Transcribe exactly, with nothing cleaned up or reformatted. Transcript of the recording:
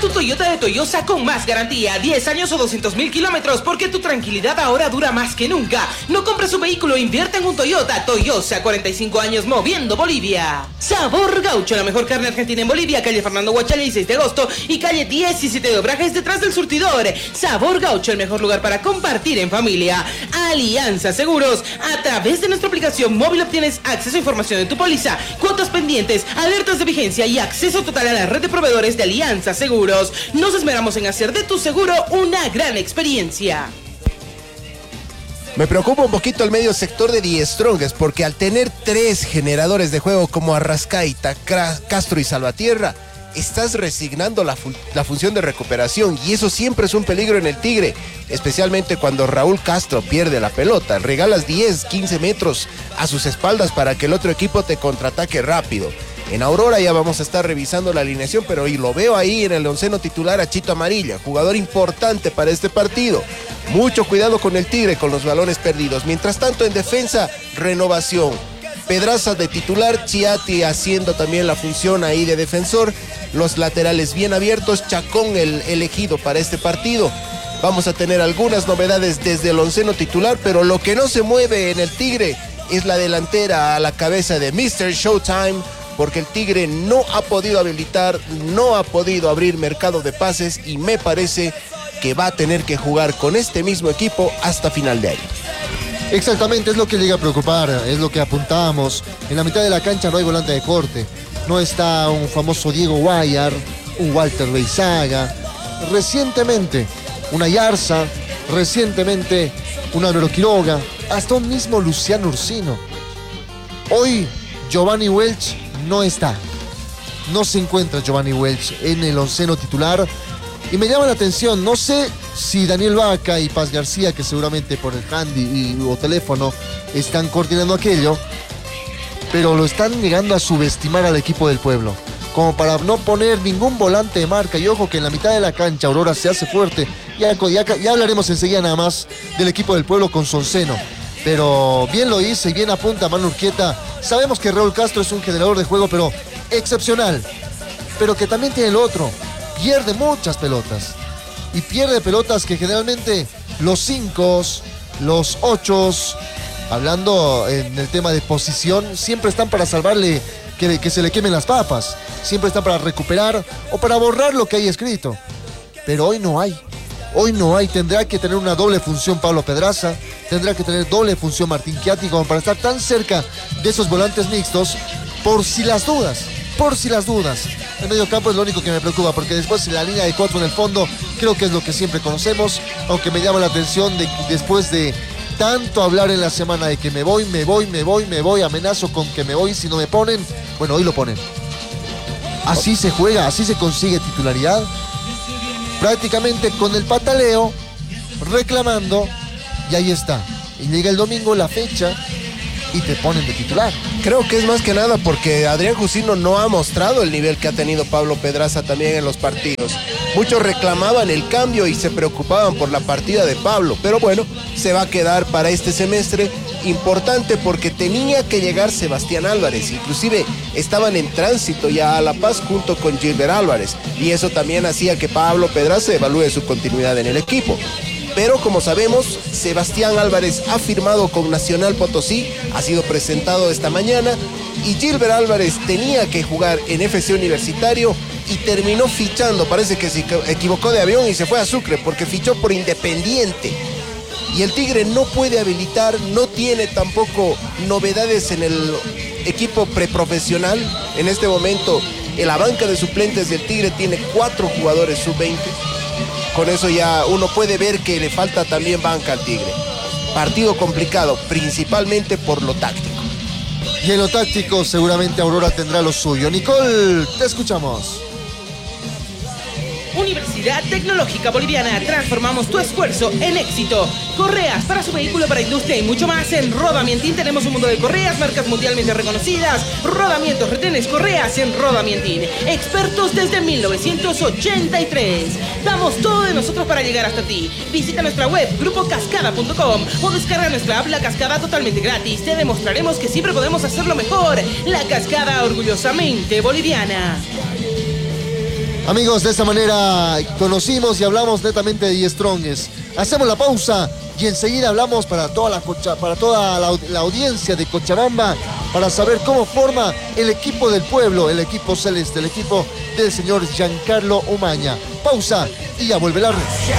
tu Toyota de Toyosa con más garantía, diez años o doscientos mil kilómetros, porque tu tranquilidad ahora dura más que nunca. No compres un vehículo, invierte en un Toyota. Toyosa, cuarenta y cinco años moviendo Bolivia. Sabor Gaucho, la mejor carne argentina en Bolivia, calle Fernando Guachalla y seis de agosto y calle diecisiete de Obrajes detrás del surtidor. Sabor Gaucho, el mejor lugar para compartir en familia. Alianza Seguros, a través de nuestra aplicación móvil obtienes acceso a información de tu póliza, cuotas pendientes, alertas de vigencia y acceso total a la red de proveedores de Alianza Seguros. Nos esmeramos en hacer de tu seguro una gran experiencia. Me preocupa un poquito el medio sector de The Strongest, porque al tener tres generadores de juego como Arrascaita, Castro y Salvatierra, estás resignando la, fu la función de recuperación, y eso siempre es un peligro en el Tigre, especialmente cuando Raúl Castro pierde la pelota. Regalas diez, quince metros a sus espaldas para que el otro equipo te contraataque rápido. En Aurora ya vamos a estar revisando la alineación, pero y lo veo ahí en el onceno titular a Chito Amarilla, jugador importante para este partido. Mucho cuidado con el Tigre, con los balones perdidos. Mientras tanto, en defensa, renovación. Pedraza de titular, Chiati haciendo también la función ahí de defensor. Los laterales bien abiertos, Chacón el elegido para este partido. Vamos a tener algunas novedades desde el onceno titular, pero lo que no se mueve en el Tigre es la delantera a la cabeza de mister Showtime, porque el Tigre no ha podido habilitar, no ha podido abrir mercado de pases, y me parece que va a tener que jugar con este mismo equipo hasta final de año. Exactamente, es lo que llega a preocupar, es lo que apuntábamos. En la mitad de la cancha no hay volante de corte, no está un famoso Diego Guayar, un Walter Beizaga, recientemente una Yarza, recientemente un Álvaro Quiroga, hasta un mismo Luciano Ursino. Hoy Giovanni Welch no está, no se encuentra Giovanni Welch en el onceno titular, y me llama la atención, no sé si Daniel Vaca y Paz García, que seguramente por el handy y, o teléfono están coordinando aquello, pero lo están llegando a subestimar al equipo del pueblo, como para no poner ningún volante de marca. Y ojo que en la mitad de la cancha Aurora se hace fuerte, ya, ya, ya hablaremos enseguida nada más del equipo del pueblo con su onceno. Pero bien lo hice y bien apunta Manu Urquieta. Sabemos que Raúl Castro es un generador de juego, pero excepcional, pero que también tiene el otro, pierde muchas pelotas, y pierde pelotas que generalmente los cinco, los ocho, hablando en el tema de posición, siempre están para salvarle que, que se le quemen las papas, siempre están para recuperar o para borrar lo que hay escrito, pero hoy no hay. Hoy no hay, tendrá que tener una doble función Pablo Pedraza, tendrá que tener doble función Martín Chiati como para estar tan cerca de esos volantes mixtos, por si las dudas, por si las dudas. El medio campo es lo único que me preocupa, porque después la línea de cuatro en el fondo, creo que es lo que siempre conocemos, aunque me llama la atención de que después de tanto hablar en la semana de que me voy, me voy, me voy, me voy, amenazo con que me voy si no me ponen, bueno, hoy lo ponen. Así se juega, así se consigue titularidad, prácticamente con el pataleo, reclamando, y ahí está. Y llega el domingo la fecha y te ponen de titular. Creo que es más que nada porque Adrián Jusino no ha mostrado el nivel que ha tenido Pablo Pedraza también en los partidos. Muchos reclamaban el cambio y se preocupaban por la partida de Pablo, pero bueno, se va a quedar para este semestre. Importante porque tenía que llegar Sebastián Álvarez, inclusive estaban en tránsito ya a La Paz junto con Gilbert Álvarez, y eso también hacía que Pablo Pedraza evalúe su continuidad en el equipo. Pero como sabemos, Sebastián Álvarez ha firmado con Nacional Potosí, ha sido presentado esta mañana, y Gilbert Álvarez tenía que jugar en F C Universitario y terminó fichando, parece que se equivocó de avión y se fue a Sucre porque fichó por Independiente. Y el Tigre no puede habilitar, no tiene tampoco novedades en el equipo preprofesional. En este momento, en la banca de suplentes del Tigre tiene cuatro jugadores sub veinte. Con eso ya uno puede ver que le falta también banca al Tigre. Partido complicado, principalmente por lo táctico. Y en lo táctico seguramente Aurora tendrá lo suyo. Nicole, te escuchamos. Universidad Tecnológica Boliviana, transformamos tu esfuerzo en éxito. Correas para su vehículo, para industria y mucho más. En Rodamientín tenemos un mundo de correas, marcas mundialmente reconocidas. Rodamientos, retenes, correas en Rodamientín. Expertos desde mil novecientos ochenta y tres. Damos todo de nosotros para llegar hasta ti. Visita nuestra web, grupo cascada punto com, o descarga nuestra app La Cascada totalmente gratis. Te demostraremos que siempre podemos hacerlo mejor. La Cascada, orgullosamente boliviana. Amigos, de esta manera conocimos y hablamos netamente de The Strongest. Hacemos la pausa y enseguida hablamos para toda la, Cocha, para toda la, la audiencia de Cochabamba para saber cómo forma el equipo del pueblo, el equipo celeste, el equipo del señor Giancarlo Umaña. Pausa y ya vuelve la red.